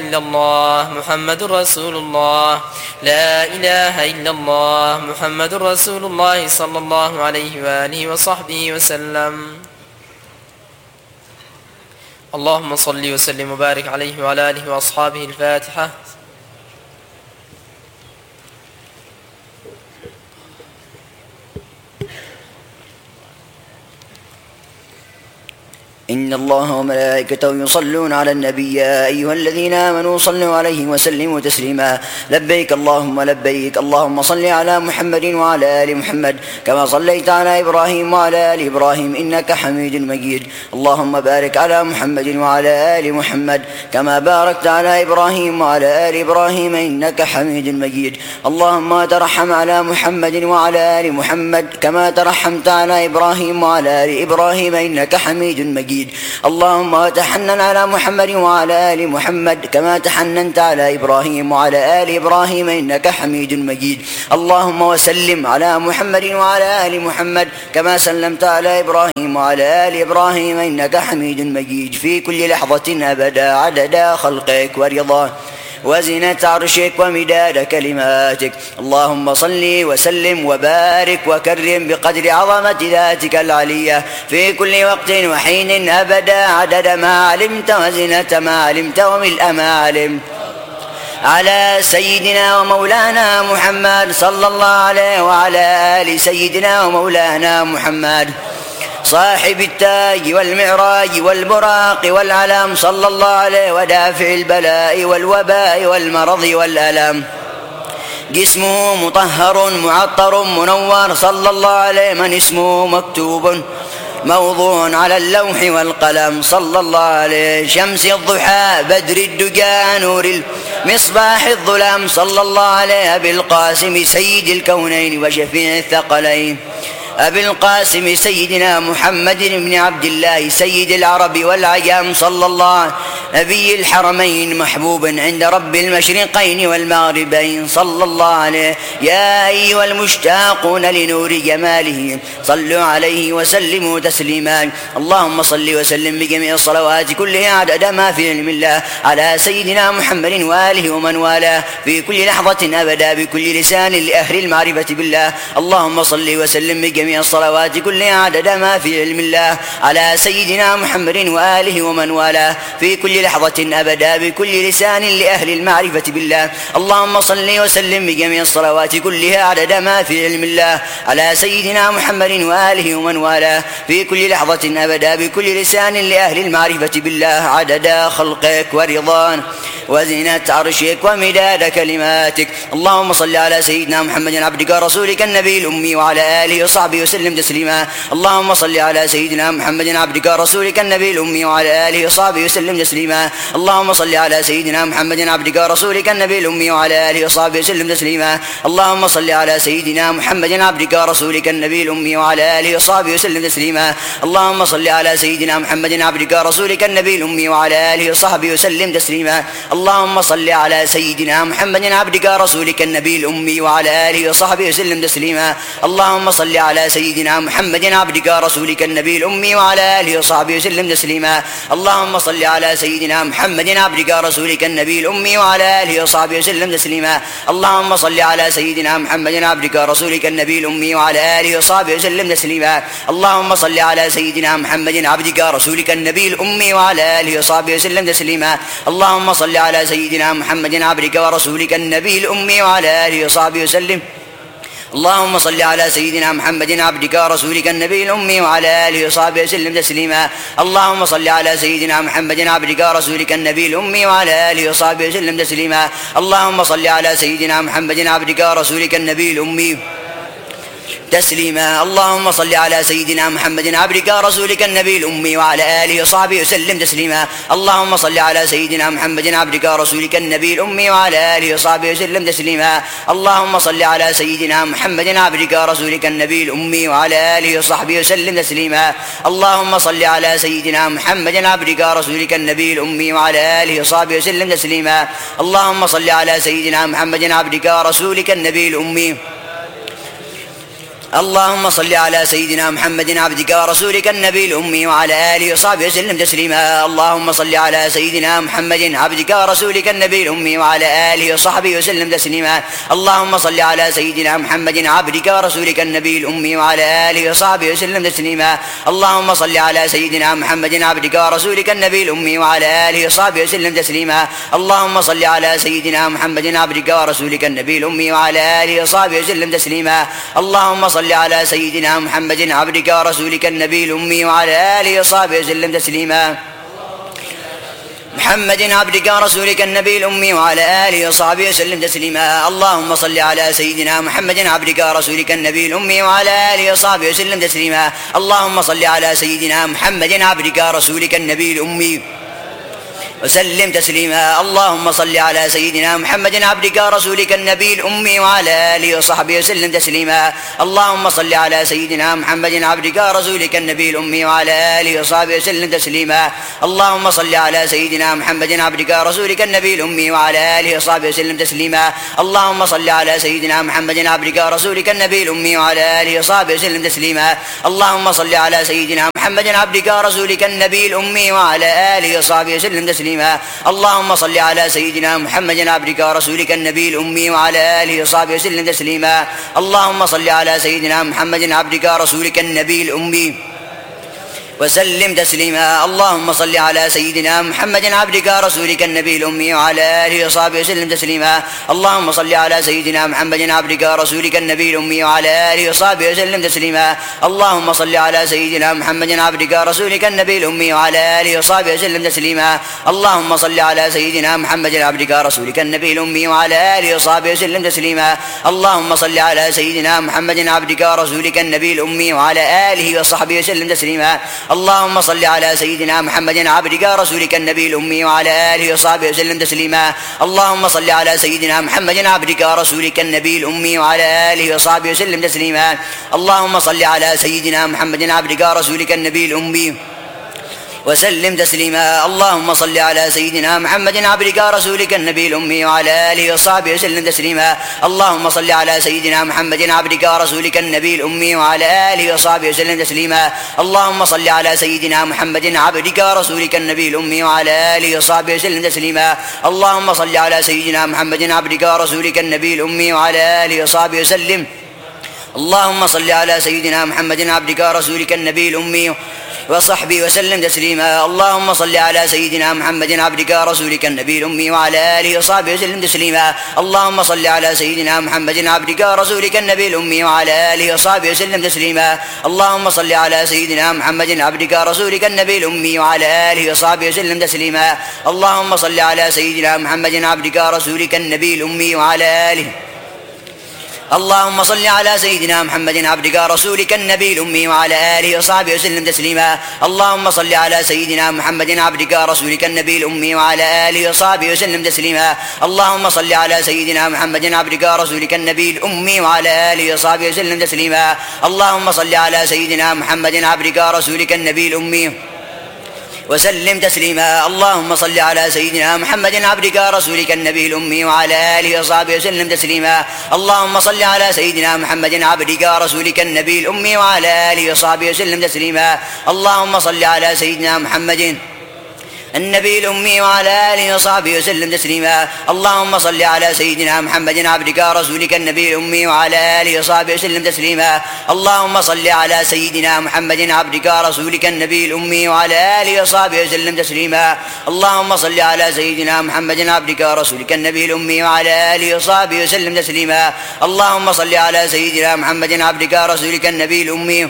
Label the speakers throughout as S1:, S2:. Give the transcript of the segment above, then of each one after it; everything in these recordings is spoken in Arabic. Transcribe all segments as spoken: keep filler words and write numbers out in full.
S1: إلا الله محمد رسول الله لا إله إلا الله محمد رسول الله صلى الله عليه وآله وصحبه وسلم. اللهم صل وسلم وبارك عليه وعلى آله وأصحابه. الفاتحة.
S2: إن الله وملائكته يصلون على النبي يا أيها الذين آمنوا صلوا عليه وسلموا تسليما. لبيك اللهم لبيك. اللهم صل على محمد وعلى آل محمد كما صليت على إبراهيم وعلى آل إبراهيم إنك حميد مجيد. اللهم بارك على محمد وعلى آل محمد كما باركت على إبراهيم وعلى آل إبراهيم إنك حميد مجيد. اللهم ترحم على محمد وعلى آل محمد كما ترحمت على إبراهيم وعلى آل إبراهيم إنك حميد مجيد. اللهم تحنن على محمد وعلى آل محمد كما تحننت على إبراهيم وعلى آل إبراهيم إنك حميد مجيد. اللهم وسلم على محمد وعلى آل محمد كما سلمت على إبراهيم وعلى آل إبراهيم إنك حميد مجيد في كل لحظة أبدا عدد خلقك ورضاه وزنة عرشك ومداد كلماتك. اللهم صل وسلم وبارك وكرم بقدر عظمة ذاتك العلية في كل وقت وحين أبدا عدد ما علمت وزنة ما علمت وملء ما علمت على سيدنا ومولانا محمد صلى الله عليه وعلى آل سيدنا ومولانا محمد صاحب التاج والمعراج والبراق والعلم صلى الله عليه ودافع البلاء والوباء والمرض والألم. جسمه مطهر معطر منور صلى الله عليه من اسمه مكتوب موضوع على اللوح والقلم صلى الله عليه. شمس الضحى بدر الدجى نور مصباح الظلام صلى الله عليه. أبي القاسم سيد الكونين وشفيع الثقلين أبي القاسم سيدنا محمد بن عبد الله سيد العرب والعجم صلى الله نبي الحرمين محبوب عند رب المشرقين والمغربين صلى الله عليه. يا أيها المشتاقون لنور جماله صلوا عليه وسلموا تسليما. اللهم صل وسلم بجميع الصلوات كلها عدد ما في علم الله على سيدنا محمد وآله ومن والاه في كل لحظة أبدا بكل لسان لأهل المعرفة بالله. اللهم صل وسلم بجميع الصلوات كلها عدد ما في علم الله على سيدنا محمد وآله ومن والاه في كل لحظة أبدا بكل لسان لأهل المعرفة بالله. اللهم صل وسلم بجميع الصلوات كلها عدد ما في علم الله على سيدنا محمد وآله ومن والاه في كل لحظة أبدا بكل لسان لأهل المعرفة بالله عدد خلقك ورضان وزنة عرشك ومداد كلماتك. اللهم صل على سيدنا محمد عبدك ورسولك النبي الأمي وعلى آله وصحبه وسلم تسليما. اللهم صل على سيدنا محمد عبدك ورسولك النبي الأمي وعلى آله وصحبه وسلم تسليما. اللهم صل على سيدنا محمد عبدك ورسولك النبي الأمي وعلى آله وصحبه وسلم تسليما. اللهم صل على سيدنا محمد عبدك ورسولك النبي الأمي وعلى آله وصحبه وسلم تسليما. اللهم صل على سيدنا محمد عبدك ورسولك النبي الأمي وعلى آله وصحبه وسلم تسليما. اللهم صل على سيدنا محمد عبدك ورسولك النبي الأمي وعلى آله وصحبه وسلم تسليما. اللهم صل على سيدنا محمد عبدك ورسولك النبي الأمي وعلى آله وصحبه وسلم تسليما. اللهم صل على سيدنا محمد عبدك ورسولك النبي الأمي وعلى آله وصحبه وسلم تسليما. اللهم صل على سيدنا محمد عبدك ورسولك النبي الأمي وعلى آله وصحبه وسلم تسليما. اللهم صل على سيدنا محمد عبدك ورسولك النبي الأمي وعلى آله وصحبه وسلم تسليما. اللهم صل على سيدنا محمد عبدك ورسولك النبي الأمي وعلى آله وصحبه وسلم. اللهم صل على سيدنا محمد عبدك ورسولك النبي الأمي وعلى آله وصحبه وسلم تسليما. اللهم صل على سيدنا محمد عبدك ورسولك النبي الأمي وعلى آله وصحبه وسلم تسليما. اللهم صل على سيدنا محمد عبدك ورسولك النبي الأمي تسليما. اللهم صل على سيدنا محمد عبدك ورسولك النبي الأمي وعلى آله وصحبه وسلم تسليما. اللهم صل على سيدنا محمد عبدك ورسولك النبي الأمي وعلى آله وصحبه وسلم تسليما. اللهم صل على سيدنا محمد عبدك ورسولك النبي الأمي وعلى آله وصحبه وسلم تسليما. اللهم صل على سيدنا محمد عبدك ورسولك النبي الأمي وعلى آله وصحبه وسلم تسليما. اللهم صل على سيدنا محمد عبدك ورسولك النبي الأمي اللهم صل على سيدنا محمد عبدك ورسولك النبي الأمي وعلى آله وصحبه وسلم تسليما. اللهم صل على سيدنا محمد عبدك ورسولك النبي الأمي وعلى آله وصحبه وسلم تسليما. اللهم صل على سيدنا محمد عبدك ورسولك النبي الأمي وعلى آله وصحبه وسلم تسليما. اللهم صل على سيدنا محمد عبدك ورسولك النبي الأمي وعلى آله وصحبه وسلم تسليما. اللهم صل على سيدنا محمد عبدك ورسولك النبي الأمي وعلى آله وصحبه وسلم تسليما. اللهم صل على سيدنا محمد عبدك ورسولك النبي الأمي وعلى آله وصحبه وسلم تسليما. محمد عبدك ورسولك النبي الأمي وعلى آله وصحبه وسلم تسليما. اللهم صل على سيدنا محمد عبدك ورسولك النبي الأمي وعلى آله وصحبه وسلم تسليما. اللهم صل على سيدنا محمد عبدك ورسولك النبي الأمي وسلم تسليما. اللهم صل على سيدنا محمد عبدك ورسولك النبي الأمي وعلى آله وصحبه وسلم تسليما. اللهم صل على سيدنا محمد عبدك ورسولك النبي الأمي وعلى آله وصحبه وسلم تسليما. اللهم صل على سيدنا محمد عبدك ورسولك النبي الأمي وعلى آله وصحبه وسلم تسليما. اللهم صل على سيدنا محمد عبدك ورسولك النبي الأمي وعلى آله وصحبه وسلم تسليما. اللهم صل على سيدنا محمد عبدك ورسولك النبي الأمي وعلى آله وصحبه وسلم تسليما. اللهم صل على سيدنا محمد عبدك ورسولك النبي الأمي وعلى آله وصحبه وسلم تسليما. اللهم صل على سيدنا محمد عبدك ورسولك النبي الأمي وسلم تسليما. اللهم صل على سيدنا محمد عبدك ورسولك النبي الأمي وعلى آله وصحبه وسلم تسليما. اللهم صل على سيدنا محمد عبدك ورسولك النبي الأمي وعلى آله وصحبه وسلم تسليما. اللهم صل على سيدنا محمد عبدك ورسولك النبي الأمي وعلى آله وصحبه وسلم تسليما. اللهم صل على سيدنا محمد عبدك ورسولك النبي الأمي وعلى آله وصحبه وسلم تسليما. اللهم صل على سيدنا محمد عبدك ورسولك النبي الأمي وعلى آله وصحبه وسلم تسليما. اللهم صل على سيدنا محمد عبدك ورسولك النبي الأمي وعلى آله وصحبه وسلم تسليما. اللهم صل على سيدنا محمد عبدك ورسولك النبي الأمي وعلى آله وصحبه وسلم تسليما. اللهم صل على سيدنا محمد عبدك ورسولك النبي الأمي وسلم تسليما. اللهم صل على سيدنا محمد عبدك ورسولك النبي الأمي وعلى آله وصحبه وسلم تسليما. اللهم صل على سيدنا محمد عبدك ورسولك النبي الأمي وعلى آله وصحبه وسلم تسليما. اللهم صل على سيدنا محمد عبدك ورسولك النبي الأمي وعلى آله وصحبه وسلم تسليما. اللهم صل على سيدنا محمد عبدك ورسولك النبي الأمي وعلى آله وصحبه وسلم. اللهم صل على سيدنا محمد عبدك ورسولك النبي الأمي وصحبه وسلم تسليما. اللهم صل على سيدنا محمد عبدك ورسولك النبي الأمي وعلى آله وصحبه وسلم تسليما. اللهم صل على سيدنا محمد عبدك ورسولك النبي الأمي وعلى آله وصحبه وسلم تسليما. اللهم صل على سيدنا محمد عبدك ورسولك النبي الأمي وعلى آله وصحبه وسلم تسليما. اللهم صل على سيدنا محمد عبدك ورسولك النبي الأمي وعلى آله اللهم صل على سيدنا محمد عبدك ورسولك النبي الأمي وعلى آله وصحبه وسلم تسليما. اللهم صل على سيدنا محمد عبدك ورسولك النبي الأمي وعلى آله وصحبه وسلم تسليما. اللهم صل على سيدنا محمد عبدك ورسولك النبي الأمي وعلى آله وصحبه وسلم تسليما. اللهم صل على سيدنا محمد عبدك ورسولك النبي الأمي وسلم تسليما. اللهم صل على سيدنا محمد عبدك ورسولك النبي الأمي وعلى آله وصحبه وسلم تسليما. اللهم صل على سيدنا محمد عبدك ورسولك النبي الأمي وعلى آله وصحبه وسلم تسليما. اللهم صل على سيدنا محمد النبي الأمي وعلى آله وصحبه وسلم تسليما. اللهم صل على سيدنا محمد عبدك ورسولك النبي الأمي وعلى آله وصحبه وسلم تسليما. اللهم صل على سيدنا محمد عبدك ورسولك النبي الأمي وعلى آله وصحبه وسلم تسليما. اللهم صل على سيدنا محمد عبدك ورسولك النبي الأمي وعلى آله وصحبه وسلم تسليما. اللهم صل على سيدنا محمد عبدك ورسولك النبي الأمي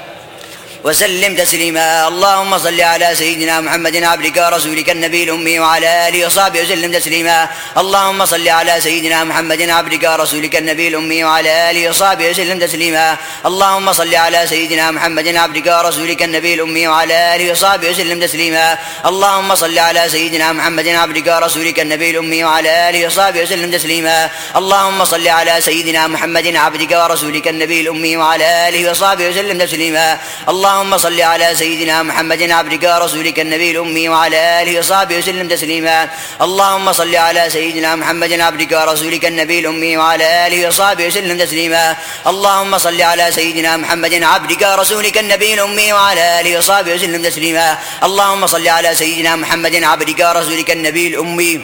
S2: وسلم تسليما. اللهم صل على سيدنا محمد عبدك ورسولك النبي الأمي وعلى آله وصحبه وسلم تسليما. اللهم صل على سيدنا محمد عبدك ورسولك النبي الأمي وعلى آله وصحبه وسلم تسليما. اللهم صل على سيدنا محمد عبدك ورسولك النبي الأمي وعلى آله وصحبه وسلم تسليما. اللهم صل على سيدنا محمد عبدك ورسولك النبي الأمي وعلى آله وصحبه وسلم تسليما. اللهم صل على سيدنا محمد عبدك ورسولك النبي الأمي وعلى آله وصحبه وسلم تسليما. اللهم اللهم صل على سيدنا محمد عبدك ورسولك النبي الأمي وعلى آله وصحبه وسلم تسليما. اللهم صل على سيدنا محمد عبدك ورسولك النبي الأمي وعلى آله وصحبه وسلم تسليما. اللهم صل على سيدنا محمد عبدك ورسولك النبي الأمي وعلى آله وصحبه وسلم تسليما. اللهم صل على سيدنا محمد عبدك ورسولك النبي الأمي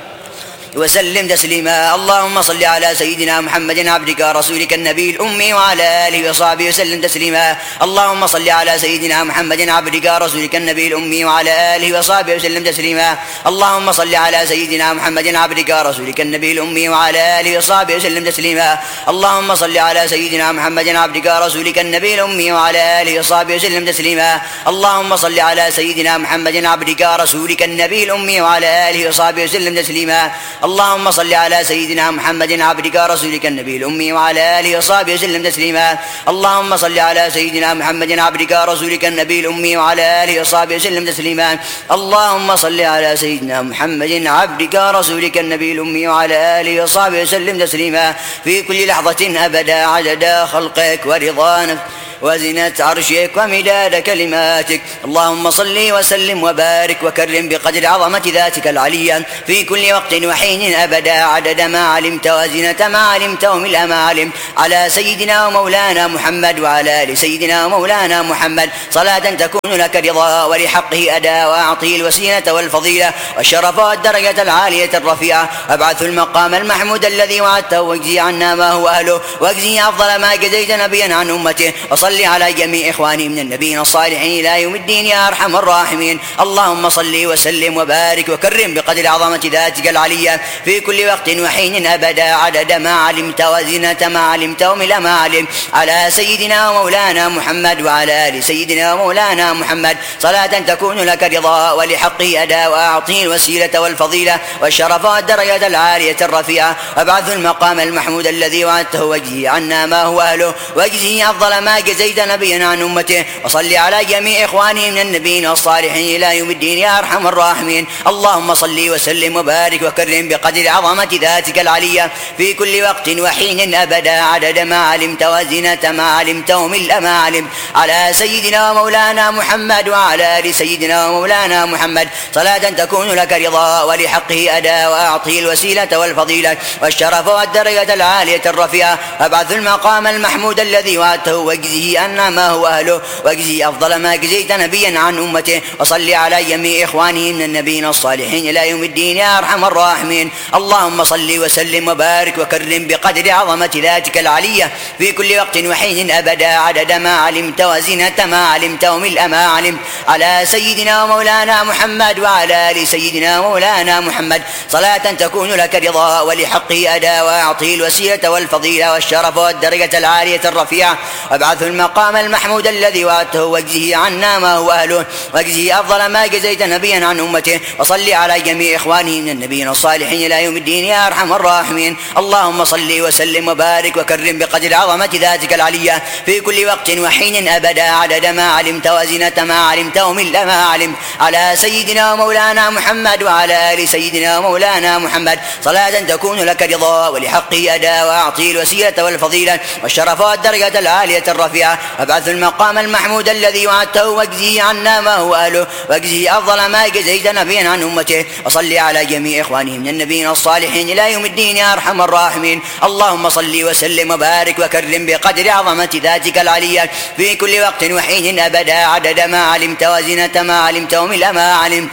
S2: وسلم تسليما. اللهم صل على سيدنا محمد عبدك ورسولك النبي الأمي وعلى آله وصحبه وسلم تسليما. اللهم صل على سيدنا محمد عبدك ورسولك النبي الأمي وعلى آله وصحبه وسلم تسليما. اللهم صل على سيدنا محمد عبدك ورسولك النبي الأمي وعلى آله وصحبه وسلم تسليما. اللهم صل على سيدنا محمد عبدك ورسولك النبي الأمي وعلى آله وصحبه وسلم تسليما. اللهم صل على سيدنا محمد عبدك ورسولك النبي الأمي وعلى آله وصحبه وسلم تسليما. اللهم صل على سيدنا محمد عبدك ورسولك النبي الأمي وعلى آله وصحبه وسلم تسليما. اللهم صل على سيدنا محمد عبدك ورسولك النبي الأمي وعلى آله وصحبه وسلم تسليما. اللهم صل على سيدنا محمد عبدك ورسولك النبي الأمي وعلى آله وصحبه وسلم تسليما في كل لحظة أبدا عدد خلقك ورضا وزنة عرشك ومداد كلماتك. اللهم صل وسلم وبارك وكرم بقدر عظمة ذاتك العليا في كل وقت وحين أبدا عدد ما علمت وزنة ما علمت وملء ما علمت على سيدنا ومولانا محمد وعلى آل سيدنا ومولانا محمد صلاة تكون لك رضا ولحقه أداء وأعطيه الوسيلة والفضيلة والشرف والدرجة العالية الرفيعة. أبعث المقام المحمود الذي وعدته واجزي عنا ما هو أهله واجزي أفضل ما جزيت نبيا عن أمته وصل على جميع إخواني من النبيين الصالحين إلى يوم الدين يا أرحم الراحمين. اللهم صل وسلم وبارك وكرم بقدر عظمة ذاتك العلية في كل وقت وحين أبدا عدد ما علمت وزنة ما علمت وملء ما علمت على سيدنا ومولانا محمد وعلى آل سيدنا ومولانا محمد صلاة تكون لك رضا ولحقه أداء وأعطيه الوسيلة والفضيلة والشرف والدرجة العالية الرفيعة. أبعث المقام المحمود الذي وعدته واجزي عنا ما هو أهله واجزي أفضل ما جزيت نبيا عن أمته وصل على جميع إخوانه من النبيين الصالحين إلى يوم الدين يا أرحم الراحمين. اللهم صل وسلم وبارك وكرم بقدر عظمة ذاتك العلية في كل وقت وحين أبدا عدد ما علمت وزنة ما علمت وملء ما علمت على سيدنا ومولانا محمد وعلى آل سيدنا ومولانا محمد صلاة تكون لك رضا ولحقه أداء وأعطيه الوسيلة والفضيلة والشرف والدرجة العالية الرفيعة. أبعث المقام المحمود الذي وعدته واجزه أن ما هو أهله واجزي أفضل ما جزيت نبيا عن أمته وصل على جميع إخوانه من النبيين الصالحين إلى يوم الدين يا أرحم الراحمين. اللهم صل وسلم وبارك وكرم بقدر عظمة ذاتك العلية في كل وقت وحين أبدا عدد ما علمت وزنة ما علمت وملء ما علمت على سيدنا ومولانا محمد وعلى آل سيدنا ومولانا محمد صلاة تكون لك رضا ولحقه أداء وأعطيه الوسيلة والفضيلة والشرف والدرجة العالية الرفيعة. أبعث المقام المحمود الذي وعدته واجزه عنا ما هو أهله واجزه أفضل ما جزيت نبيا عن أمته وصل على جميع إخوانه من النبيين الصالحين إلى يوم الدين يا أرحم الراحمين. اللهم صل وسلم وبارك وكرم بقدر عظمة ذاتك العلية في كل وقت وحين أبدا عدد ما علمت وزنة ما علمت وملء ما علمت على سيدنا ومولانا محمد وعلى آل سيدنا ومولانا محمد صلاة تكون لك رضا ولحقه أداء وأعطيه الوسيلة والفضيلة والشرف والدرجة العالية الرفيعة. أبعث المقام المحمود الذي وعدته واجزه عنا ما هو أهله واجزه أفضل ما جزيت نبيا عن أمته وصل على جميع إخوانه من النبيين الصالحين إلى يوم الدين يا أرحم الراحمين. اللهم صل وسلم وبارك وكرم بقدر عظمة ذاتك العلية في كل وقت وحين أبدا عدد ما علمت وزنة ما علمت وملء ما علمت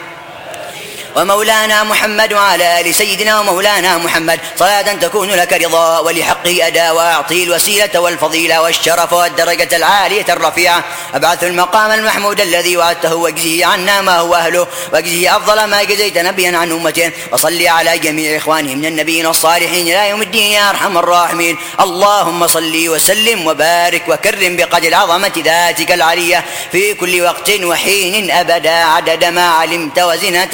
S2: ومولانا محمد وعلى آل سيدنا ومولانا محمد صلاة تكون لك رضا ولحقه أداء وأعطيه الوسيلة والفضيلة والشرف والدرجة العالية الرفيعة. أبعث المقام المحمود الذي وعدته واجزه عنا ما هو أهله واجزه أفضل ما جزيت نبيا عن أمته وصل على جميع إخوانه من النبيين الصالحين إلى يوم الدين يا أرحم الراحمين. اللهم صل وسلم وبارك وكرم بقدر عظمة ذاتك العلية في كل وقت وحين أبدا عدد ما علمت وزنة ما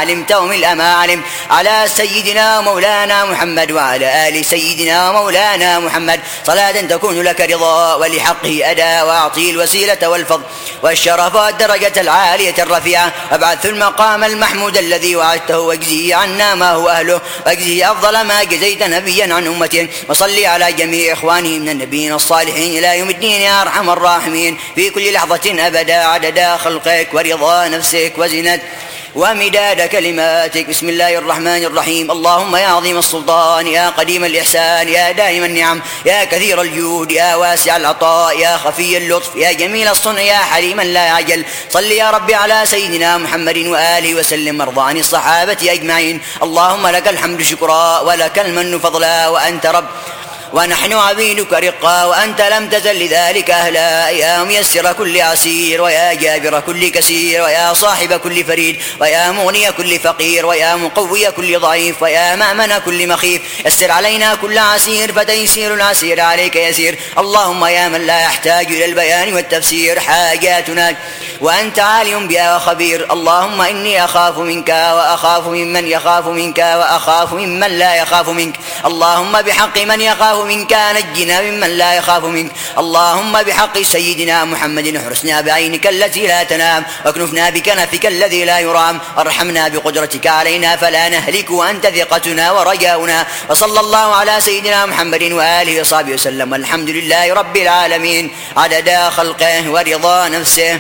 S2: علمت وملء ما علمت على سيدنا ومولانا محمد وعلى آل سيدنا ومولانا محمد صلاة تكون لك رضا ولحقه أداء، وأعطي الوسيلة والفضل والشرف والدرجة العالية الرفيعة، وابعث المقام المحمود الذي وعدته، واجزه عنا ما هو أهله، واجزه أفضل ما جزيت نبيا عن أمته. وصلي على جميع إخوانه من النبيين الصالحين إلى يوم الدين يا أرحم الراحمين، في كل لحظة أبدا عدد خلقك ورضا نفسك وزنة ومداد كلماتك. بسم الله الرحمن الرحيم. اللهم يا عظيم السلطان، يا قديم الإحسان، يا دائم النعم، يا كثير الجود، يا واسع العطاء، يا خفي اللطف، يا جميل الصنع، يا حليما لا يعجل، صل يا ربي على سيدنا محمد وآله وسلم، وارض عن الصحابة أجمعين. اللهم لك الحمد شكرا، ولك المن فضلا، وأنت رب ونحن عبيدك رقا، وأنت لم تزل لذلك أهلا. يا ميسر كل عسير، ويا جابر كل كسير، ويا صاحب كل فريد، ويا مغني كل فقير، ويا مقوي كل ضعيف، ويا مأمن كل مخيف، يسر علينا كل عسير فتيسير العسير عليك يسير. اللهم يا من لا يحتاج إلى البيان والتفسير حاجاتنا وأنت عالم بها وخبير. اللهم إني أخاف منك وأخاف ممن يخاف منك وأخاف ممن لا يخاف منك. اللهم بحق من يخاف منك نجنا ممن لا يخاف منك. اللهم بحق سيدنا محمد احرسنا بعينك التي لا تنام، واكنفنا بكنفك الذي لا يرام، ارحمنا بقدرتك علينا فلا نهلك، وأنت ثقتنا ورجاؤنا. وصلى الله على سيدنا محمد وآله وصحبه وسلم، والحمد لله رب العالمين عدد خلقه ورضا نفسه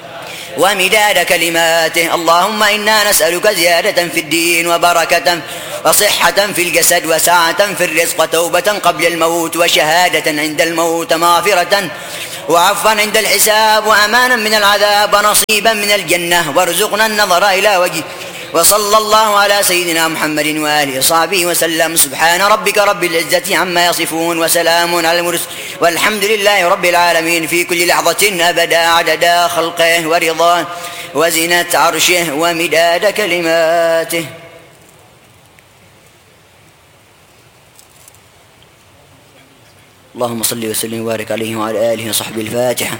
S2: ومداد كلماته. اللهم إنا نسألك زيادة في الدين وبركة وصحة في الجسد وسعة في الرزق، وتوبة قبل الموت، وشهادة عند الموت، مغفرة وعفوا عند الحساب، وأمانا من العذاب، ونصيبا من الجنة، وارزقنا النظر إلى وجهه. وصلى الله على سيدنا محمد وآله وصحبه وسلم. سبحان ربك رب العزة عما يصفون، وسلام على المرسلين، والحمد لله رب العالمين، في كل لحظة أبدا عدد خلقه ورضاه وزنة عرشه ومداد كلماته. اللهم صل وسلم وبارك عليه وعلى آله وصحبه. الفاتحة.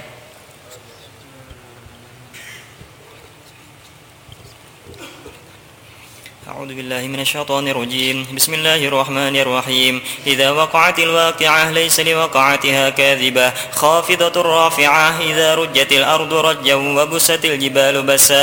S3: أعوذ بالله من الشيطان الرجيم. بسم الله الرحمن الرحيم. إذا وقعت الواقعة ليس لوقعتها كاذبة خافضة رافعة، إذا رجت الأرض رجا وبست الجبال بسا.